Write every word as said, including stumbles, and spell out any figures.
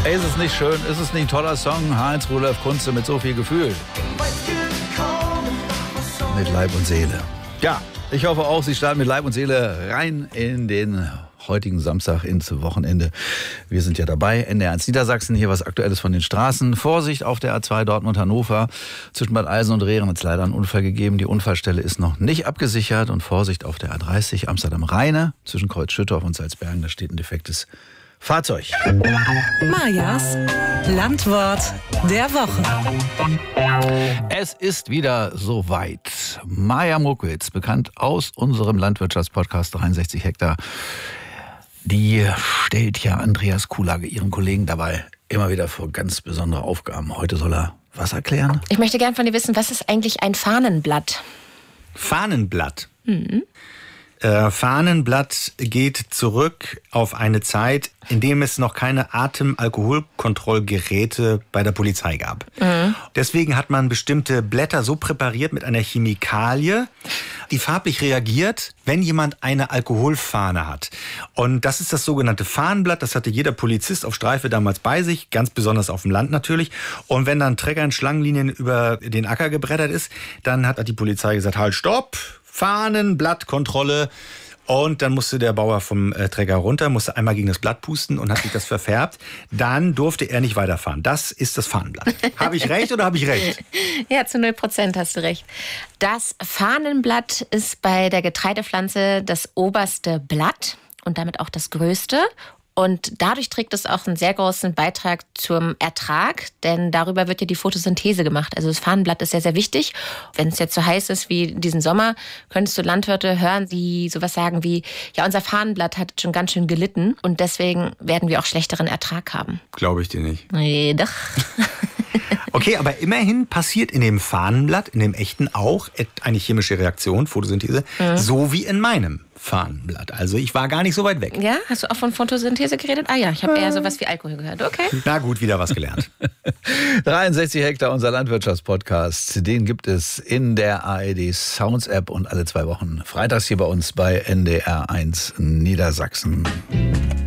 Ey, ist es nicht schön? Ist es nicht ein toller Song? Heinz-Rudolf Kunze mit so viel Gefühl. Mit Leib und Seele. Ja, ich hoffe auch, Sie starten mit Leib und Seele rein in den heutigen Samstag ins Wochenende. Wir sind ja dabei. N D R eins Niedersachsen, hier was Aktuelles von den Straßen. Vorsicht auf der A zwei Dortmund-Hannover. Zwischen Bad Eilsen und Rehren hat es leider einen Unfall gegeben. Die Unfallstelle ist noch nicht abgesichert. Und Vorsicht auf der A dreißig Amsterdam-Rheine. Zwischen Kreuz-Schüttorf und Salzbergen, da steht ein defektes Fahrzeug. Majas Landwort der Woche. Es ist wieder soweit. Maja Mokwitz, bekannt aus unserem Landwirtschaftspodcast dreiundsechzig Hektar, die stellt ja Andreas Kuhlage, ihren Kollegen, dabei immer wieder vor ganz besondere Aufgaben. Heute soll er was erklären? Ich möchte gerne von dir wissen, was ist eigentlich ein Fahnenblatt? Fahnenblatt? Mhm. Äh, Fahnenblatt geht zurück auf eine Zeit, in dem es noch keine Atemalkoholkontrollgeräte bei der Polizei gab. Mhm. Deswegen hat man bestimmte Blätter so präpariert mit einer Chemikalie, die farblich reagiert, wenn jemand eine Alkoholfahne hat. Und das ist das sogenannte Fahnenblatt. Das hatte jeder Polizist auf Streife damals bei sich, ganz besonders auf dem Land natürlich. Und wenn dann Trecker in Schlangenlinien über den Acker gebrettert ist, dann hat die Polizei gesagt, halt, stopp! Fahnenblattkontrolle. Und dann musste der Bauer vom äh, Trecker runter, musste einmal gegen das Blatt pusten und hat sich das verfärbt. Dann durfte er nicht weiterfahren. Das ist das Fahnenblatt. Habe ich recht oder habe ich recht? Ja, zu null Prozent hast du recht. Das Fahnenblatt ist bei der Getreidepflanze das oberste Blatt und damit auch das größte. Und dadurch trägt es auch einen sehr großen Beitrag zum Ertrag, denn darüber wird ja die Photosynthese gemacht. Also das Fahnenblatt ist sehr, sehr wichtig. Wenn es jetzt so heiß ist wie diesen Sommer, könntest du Landwirte hören, die sowas sagen wie, ja, unser Fahnenblatt hat schon ganz schön gelitten und deswegen werden wir auch schlechteren Ertrag haben. Glaube ich dir nicht. Nee, doch. Okay, aber immerhin passiert in dem Fahnenblatt, in dem echten auch, eine chemische Reaktion, Photosynthese, mhm. so wie in meinem Fahnenblatt. Also ich war gar nicht so weit weg. Ja, hast du auch von Photosynthese geredet? Ah ja, ich habe eher sowas wie Alkohol gehört. Okay. Na gut, wieder was gelernt. dreiundsechzig Hektar, unser Landwirtschaftspodcast. Den gibt es in der A R D Sounds App und alle zwei Wochen freitags hier bei uns bei N D R eins Niedersachsen.